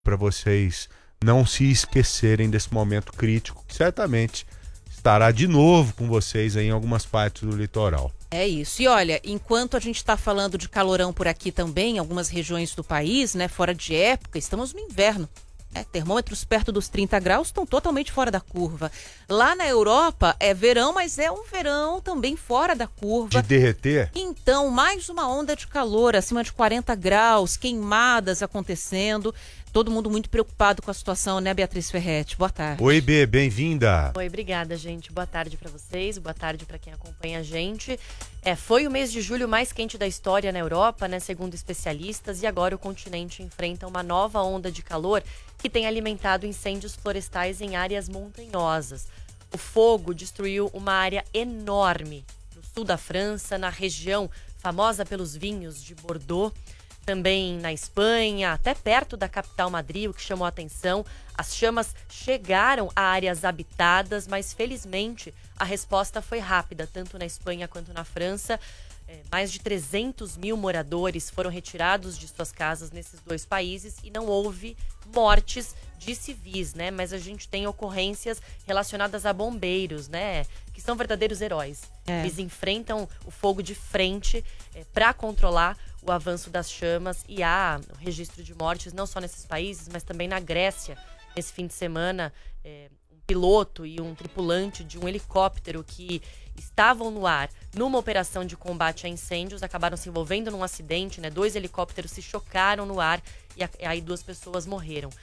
para vocês não se esquecerem desse momento crítico, que certamente estará de novo com vocês aí em algumas partes do litoral. É isso. E olha, enquanto a gente está falando de calorão por aqui também, em algumas regiões do país, né, fora de época, estamos no inverno. Termômetros perto dos 30 graus estão totalmente fora da curva. Lá na Europa é verão, mas é um verão também fora da curva. De derreter? Então, mais uma onda de calor, acima de 40 graus, queimadas acontecendo. Todo mundo muito preocupado com a situação, né, Beatriz Ferretti? Boa tarde. Oi, Bê, bem-vinda. Oi, obrigada, gente. Boa tarde para vocês, boa tarde para quem acompanha a gente. Foi o mês de julho mais quente da história na Europa, né, segundo especialistas, e agora o continente enfrenta uma nova onda de calor que tem alimentado incêndios florestais em áreas montanhosas. O fogo destruiu uma área enorme no sul da França, na região famosa pelos vinhos de Bordeaux, também na Espanha, até perto da capital Madrid, o que chamou a atenção. As chamas chegaram a áreas habitadas, mas felizmente a resposta foi rápida, tanto na Espanha quanto na França. Mais de 300 mil moradores foram retirados de suas casas nesses dois países e não houve mortes de civis, né? Mas a gente tem ocorrências relacionadas a bombeiros, né? Que são verdadeiros heróis. Eles enfrentam o fogo de frente para controlar o avanço das chamas, e há registro de mortes não só nesses países, mas também na Grécia. Nesse fim de semana, um piloto e um tripulante de um helicóptero que estavam no ar numa operação de combate a incêndios acabaram se envolvendo num acidente, né? 2 helicópteros se chocaram no ar e aí 2 pessoas morreram.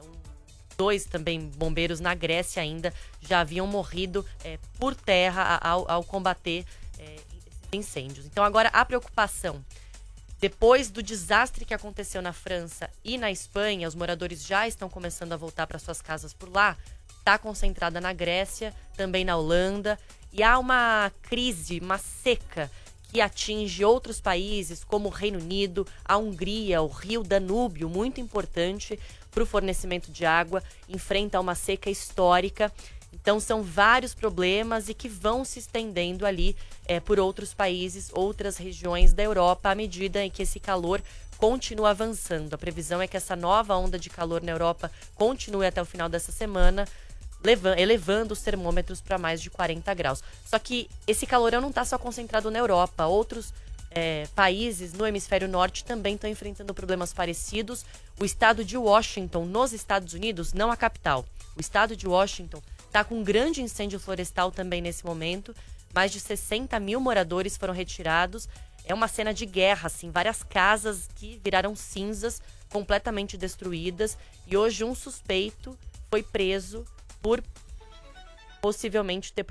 2 também bombeiros na Grécia ainda já haviam morrido por terra ao combater esses incêndios. Então agora a preocupação. Depois do desastre que aconteceu na França e na Espanha, os moradores já estão começando a voltar para suas casas por lá. Está concentrada na Grécia, também na Holanda. E há uma crise, uma seca que atinge outros países, como o Reino Unido, a Hungria, o rio Danúbio, muito importante para o fornecimento de água, enfrenta uma seca histórica. Então são vários problemas e que vão se estendendo ali por outros países, outras regiões da Europa, à medida em que esse calor continua avançando. A previsão é que essa nova onda de calor na Europa continue até o final dessa semana, elevando os termômetros para mais de 40 graus. Só que esse calorão não está só concentrado na Europa. Outros países no hemisfério norte também estão enfrentando problemas parecidos. O estado de Washington, nos Estados Unidos, não a capital. O estado de Washington está com um grande incêndio florestal também nesse momento. Mais de 60 mil moradores foram retirados. É uma cena de guerra, assim, várias casas que viraram cinzas, completamente destruídas. E hoje um suspeito foi preso por possivelmente ter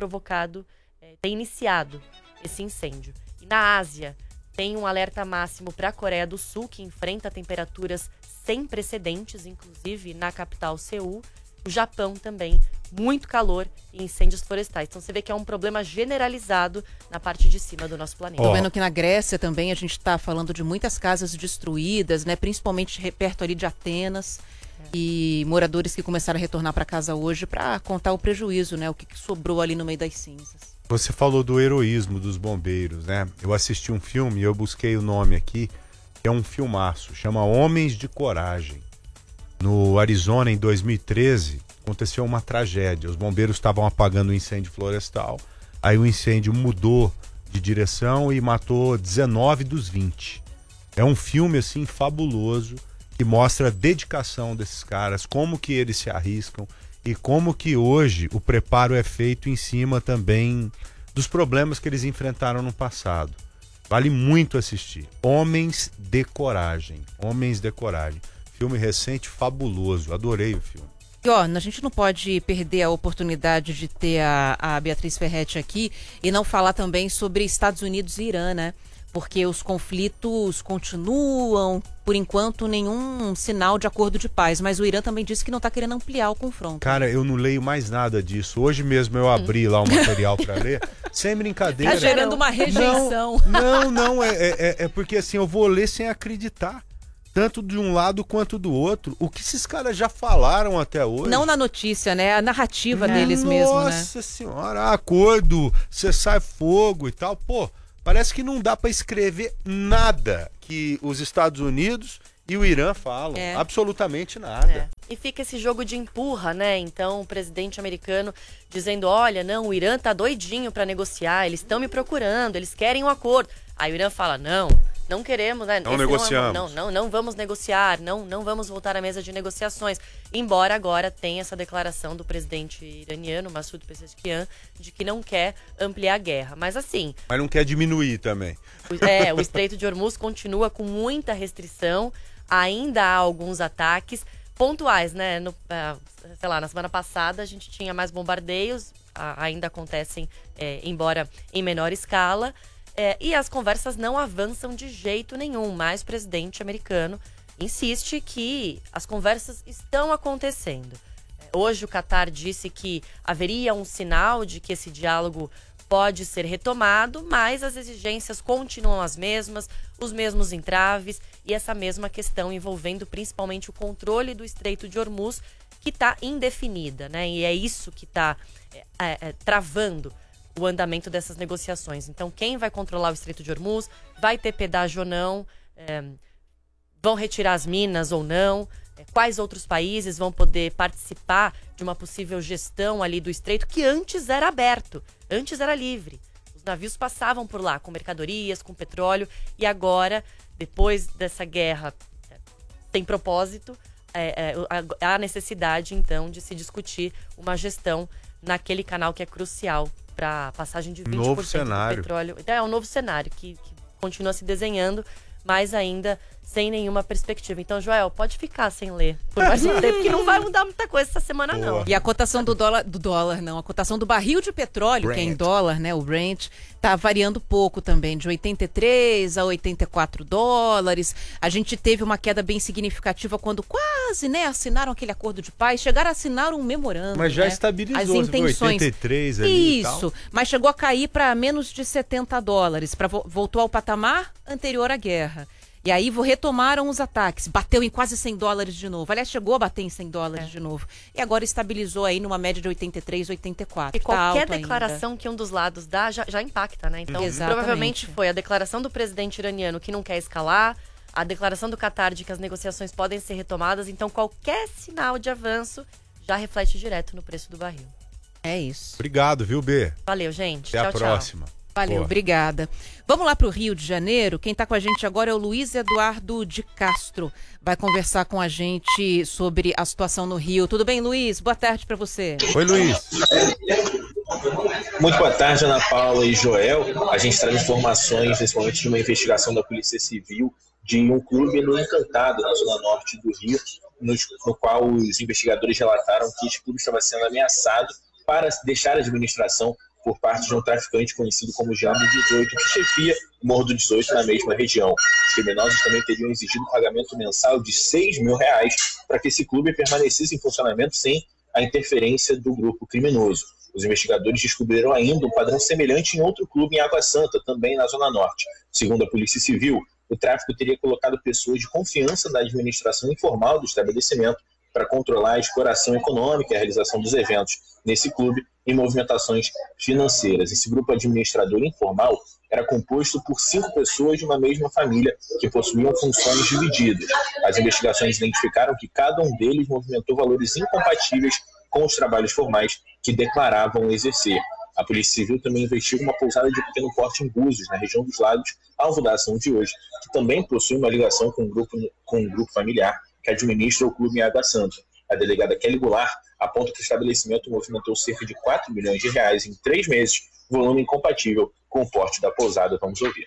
iniciado esse incêndio. E na Ásia, tem um alerta máximo para a Coreia do Sul, que enfrenta temperaturas sem precedentes, inclusive na capital Seul. O Japão também, muito calor e incêndios florestais. Então você vê que é um problema generalizado na parte de cima do nosso planeta. Tô vendo que na Grécia também a gente está falando de muitas casas destruídas, né? Principalmente perto ali de Atenas. E moradores que começaram a retornar para casa hoje para contar o prejuízo, né? O que sobrou ali no meio das cinzas. Você falou do heroísmo dos bombeiros, né? Eu assisti um filme, eu busquei o nome aqui, que é um filmaço, chama Homens de Coragem. No Arizona, em 2013, aconteceu uma tragédia. Os bombeiros estavam apagando um incêndio florestal. Aí o incêndio mudou de direção e matou 19 dos 20. É um filme, assim, fabuloso, que mostra a dedicação desses caras, como que eles se arriscam e como que hoje o preparo é feito em cima também dos problemas que eles enfrentaram no passado. Vale muito assistir. Homens de Coragem. Homens de Coragem. Filme recente, fabuloso. Adorei o filme. E ó, a gente não pode perder a oportunidade de ter a Beatriz Ferretti aqui e não falar também sobre Estados Unidos e Irã, né? Porque os conflitos continuam, por enquanto, nenhum sinal de acordo de paz. Mas o Irã também disse que não está querendo ampliar o confronto. Cara, eu não leio mais nada disso. Hoje mesmo eu abri lá o material para ler, sem brincadeira. Tá gerando uma rejeição. Não, é porque assim, eu vou ler sem acreditar. Tanto de um lado quanto do outro. O que esses caras já falaram até hoje? Não na notícia, né? A narrativa deles mesmo, né? Nossa senhora, acordo, cessar fogo e tal. Pô, parece que não dá para escrever nada que os Estados Unidos e o Irã falam absolutamente nada. E fica esse jogo de empurra, né? Então, o presidente americano dizendo, olha, não, o Irã tá doidinho para negociar, eles estão me procurando, eles querem um acordo. Aí o Irã fala, não queremos, né? Não negociamos. Não vamos negociar, não vamos voltar à mesa de negociações. Embora agora tenha essa declaração do presidente iraniano, Massoud Pezeshkian, de que não quer ampliar a guerra. Mas assim... Mas não quer diminuir também. O Estreito de Hormuz continua com muita restrição, ainda há alguns ataques pontuais, né? Sei lá, na semana passada a gente tinha mais bombardeios, ainda acontecem, embora em menor escala, e as conversas não avançam de jeito nenhum, mas o presidente americano insiste que as conversas estão acontecendo. Hoje o Catar disse que haveria um sinal de que esse diálogo pode ser retomado, mas as exigências continuam as mesmas, os mesmos entraves e essa mesma questão envolvendo principalmente o controle do Estreito de Hormuz, que está indefinida, né? E é isso que está travando o andamento dessas negociações. Então, quem vai controlar o Estreito de Hormuz? Vai ter pedágio ou não? Vão retirar as minas ou não? Quais outros países vão poder participar de uma possível gestão ali do estreito, que antes era aberto, antes era livre. Os navios passavam por lá com mercadorias, com petróleo, e agora, depois dessa guerra sem propósito, há necessidade, então, de se discutir uma gestão naquele canal que é crucial para a passagem de 20% novo cenário. do petróleo. Então, é um novo cenário que continua se desenhando, mas ainda sem nenhuma perspectiva. Então, Joel, pode ficar sem ler por mais um tempo, que não vai mudar muita coisa essa semana, não. E a cotação do dólar não, a cotação do barril de petróleo, Brent, que é em dólar, né, o Brent, tá variando pouco também, de 83 a 84 dólares. A gente teve uma queda bem significativa quando quase, né, assinaram aquele acordo de paz, chegaram a assinar um memorando. Mas já né, estabilizou, as intenções. 83 ali. Isso, mas chegou a cair para menos de 70 dólares, voltou ao patamar anterior à guerra. E aí retomaram os ataques, bateu em quase 100 dólares de novo. Aliás, chegou a bater em 100 dólares de novo. E agora estabilizou aí numa média de 83, 84. E qualquer declaração que um dos lados dá já impacta, né? Então, provavelmente foi a declaração do presidente iraniano que não quer escalar, a declaração do Catar de que as negociações podem ser retomadas. Então, qualquer sinal de avanço já reflete direto no preço do barril. É isso. Obrigado, viu, B? Valeu, gente. Até a próxima. Valeu, obrigada. Vamos lá para o Rio de Janeiro. Quem está com a gente agora é o Luiz Eduardo de Castro. Vai conversar com a gente sobre a situação no Rio. Tudo bem, Luiz? Boa tarde para você. Oi, Luiz. Muito boa tarde, Ana Paula e Joel. A gente traz informações, principalmente de uma investigação da Polícia Civil de um clube no Encantado, na zona norte do Rio, no qual os investigadores relataram que esse clube estava sendo ameaçado para deixar a administração por parte de um traficante conhecido como Diabo 18, que chefia o Morro do 18 na mesma região. Os criminosos também teriam exigido um pagamento mensal de R$6 mil para que esse clube permanecesse em funcionamento sem a interferência do grupo criminoso. Os investigadores descobriram ainda um padrão semelhante em outro clube em Água Santa, também na Zona Norte. Segundo a Polícia Civil, o tráfico teria colocado pessoas de confiança da administração informal do estabelecimento para controlar a exploração econômica e a realização dos eventos nesse clube e movimentações financeiras. Esse grupo administrador informal era composto por 5 pessoas de uma mesma família que possuíam funções divididas. As investigações identificaram que cada um deles movimentou valores incompatíveis com os trabalhos formais que declaravam exercer. A Polícia Civil também investiga uma pousada de pequeno porte em Búzios, na região dos Lagos, alvo da ação de hoje, que também possui uma ligação com um grupo familiar que administra o clube em Água Santa. A delegada Kelly Goulart aponta que o estabelecimento movimentou cerca de R$4 milhões em 3 meses, volume incompatível com o porte da pousada. Vamos ouvir.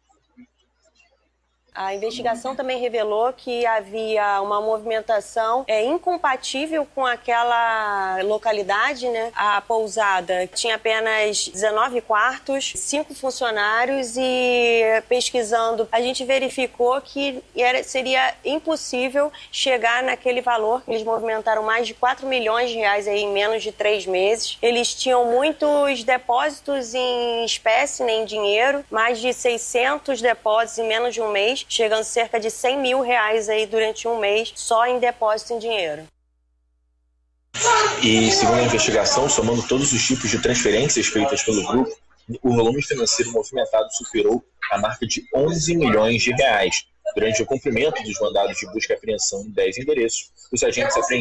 A investigação também revelou que havia uma movimentação incompatível com aquela localidade, né? A pousada tinha apenas 19 quartos, 5 funcionários e, pesquisando, a gente verificou que seria impossível chegar naquele valor. Eles movimentaram mais de R$4 milhões aí em menos de 3 meses. Eles tinham muitos depósitos em espécie, nem em dinheiro, mais de 600 depósitos em menos de um mês, chegando cerca de R$100 mil aí durante um mês, só em depósito em dinheiro. E segundo a investigação, somando todos os tipos de transferências feitas pelo grupo, o volume financeiro movimentado superou a marca de R$11 milhões. Durante o cumprimento dos mandados de busca e apreensão em 10 endereços, os agentes apreenderam